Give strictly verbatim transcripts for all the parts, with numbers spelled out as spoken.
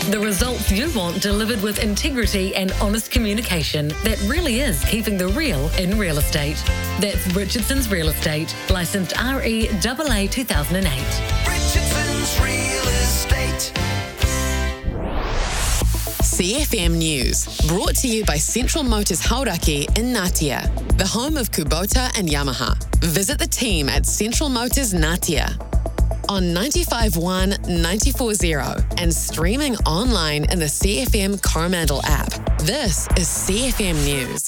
The results you want delivered with integrity and honest communication that really is keeping the real in real estate. That's Richardson's Real Estate, licensed R E A A two thousand eight. Richardson's Real Estate. C F M News, brought to you by Central Motors Hauraki in Ngatea, the home of Kubota and Yamaha. Visit the team at Central Motors Ngatea on ninety-five point one, ninety-four point zero and streaming online in the C F M Coromandel app. This is C F M News.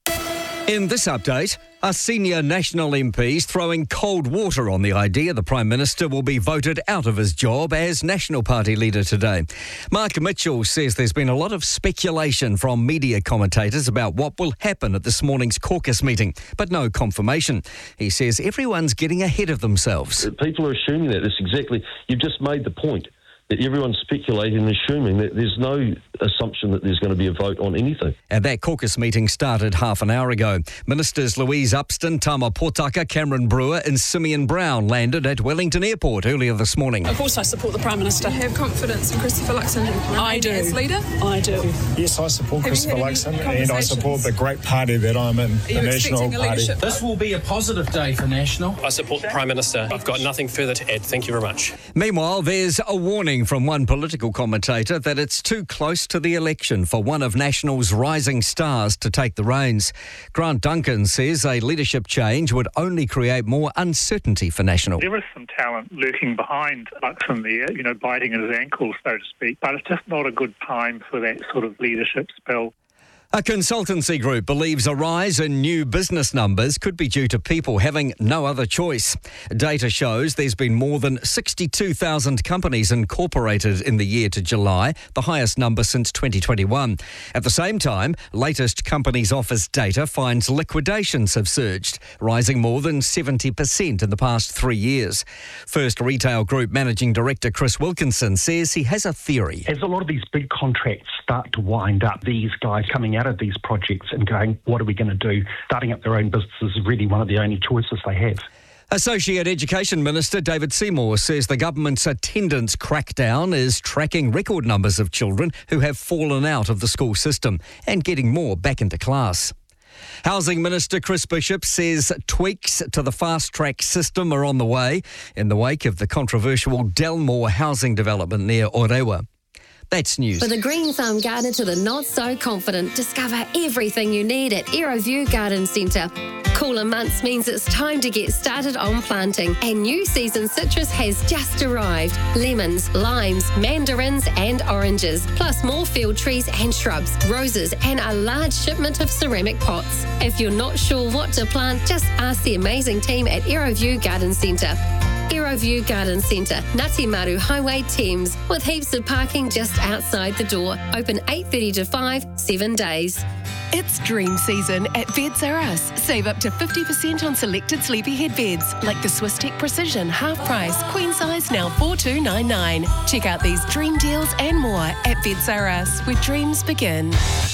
In this update, are senior National M Ps throwing cold water on the idea the Prime Minister will be voted out of his job as National Party leader today. Mark Mitchell says there's been a lot of speculation from media commentators about what will happen at this morning's caucus meeting, but no confirmation. He says everyone's getting ahead of themselves. People are assuming that. It's exactly, you've just made the point. That everyone's speculating and assuming that there's no assumption that there's going to be a vote on anything. And that caucus meeting started half an hour ago. Ministers Louise Upston, Tama Potaka, Cameron Brewer and Simeon Brown landed at Wellington Airport earlier this morning. Of course I support the Prime Minister. I have confidence in Christopher Luxon I do. as leader. I do. Yes, I support have Christopher Luxon and I support the great party that I'm in, Are the National Party. This will be a positive day for National. I support the Prime Minister. I've got nothing further to add. Thank you very much. Meanwhile, there's a warning from one political commentator that it's too close to the election for one of National's rising stars to take the reins. Grant Duncan says a leadership change would only create more uncertainty for National. There is some talent lurking behind Luxon there, you know, biting at his ankles, so to speak, but it's just not a good time for that sort of leadership spell. A consultancy group believes a rise in new business numbers could be due to people having no other choice. Data shows there's been more than sixty-two thousand companies incorporated in the year to July, the highest number since twenty twenty-one. At the same time, latest Companies Office data finds liquidations have surged, rising more than seventy percent in the past three years. First Retail Group Managing Director Chris Wilkinson says he has a theory. As a lot of these big contracts start to wind up, these guys coming out of these projects and going, what are we going to do? Starting up their own business is really one of the only choices they have. Associate Education Minister David Seymour says the government's attendance crackdown is tracking record numbers of children who have fallen out of the school system and getting more back into class. Housing Minister Chris Bishop says tweaks to the fast-track system are on the way in the wake of the controversial Delmore housing development near Orewa. That's news. For the green thumb gardener to the not so confident, discover everything you need at Aeroview Garden Centre. Cooler months means it's time to get started on planting, and new season citrus has just arrived. Lemons, limes, mandarins and oranges, plus more field trees and shrubs, roses and a large shipment of ceramic pots. If you're not sure what to plant, just ask the amazing team at Aeroview Garden Centre. Aeroview Garden Centre, Ngati Maru Highway, Thames, with heaps of parking just outside the door. Open eight thirty to five, seven days. It's dream season at Beds R Us. Save up to fifty percent on selected sleepyhead beds, like the Swisstech Precision half price, queen size now four two nine nine. Check out these dream deals and more at Beds R Us, where dreams begin.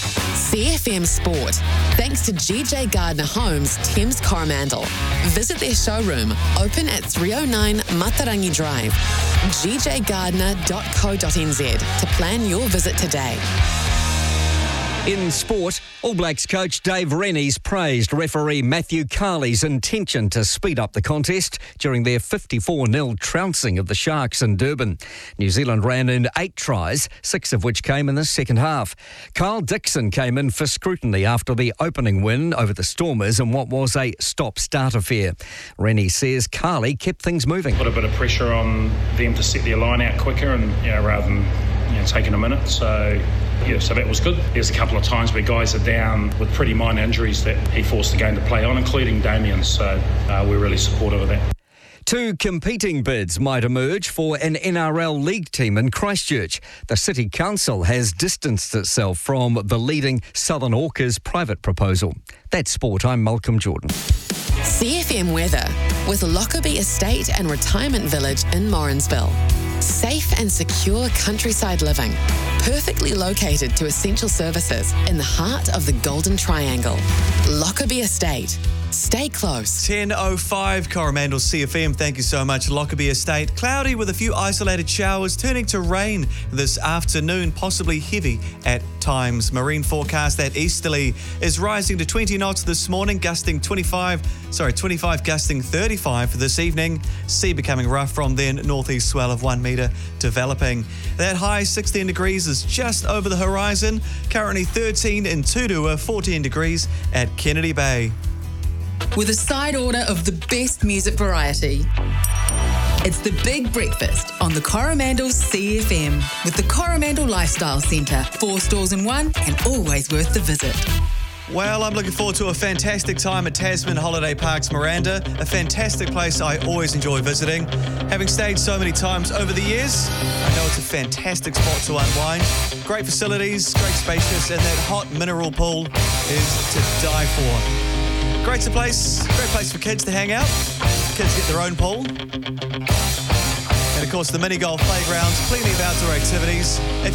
C F M Sport, thanks to G J Gardner Homes, Thames Coromandel. Visit their showroom, open at three oh nine Matarangi Drive. g j gardner dot co dot n z to plan your visit today. In sport, All Blacks coach Dave Rennie's praised referee Matthew Carley's intention to speed up the contest during their fifty-four nil trouncing of the Sharks in Durban. New Zealand ran in eight tries, six of which came in the second half. Carl Dixon came in for scrutiny after the opening win over the Stormers in what was a stop-start affair. Rennie says Carley kept things moving. Put a bit of pressure on them to set their line out quicker and, you know, rather than you know, taking a minute. So, yeah, so that was good. There's a couple of times where guys are down with pretty minor injuries that he forced the game to play on, including Damien. So uh, we're really supportive of that. Two competing bids might emerge for an N R L league team in Christchurch. The City Council has distanced itself from the leading Southern Orcas private proposal. That's sport. I'm Malcolm Jordan. C F M weather with Lockerbie Estate and Retirement Village in Morrinsville. Safe and secure countryside living, perfectly located to essential services in the heart of the Golden Triangle. Lockerbie Estate. Stay close. ten oh five Coromandel C F M. Thank you so much. Lockerbie Estate. Cloudy with a few isolated showers, turning to rain this afternoon, possibly heavy at times. Marine forecast that easterly is rising to twenty knots this morning, gusting twenty-five, sorry, twenty-five gusting thirty-five for this evening. Sea becoming rough from then, northeast swell of one metre developing. That high sixteen degrees is just over the horizon. Currently thirteen in Tudua, fourteen degrees at Kennedy Bay. With a side order of the best music variety. It's the Big Breakfast on the Coromandel C F M with the Coromandel Lifestyle Centre. Four stores in one and always worth the visit. Well, I'm looking forward to a fantastic time at Tasman Holiday Parks Miranda, a fantastic place I always enjoy visiting. Having stayed so many times over the years, I know it's a fantastic spot to unwind. Great facilities, great spacious, and that hot mineral pool is to die for. Great place, great place for kids to hang out. Kids get their own pool. And of course, the mini golf playgrounds, plenty of outdoor activities. If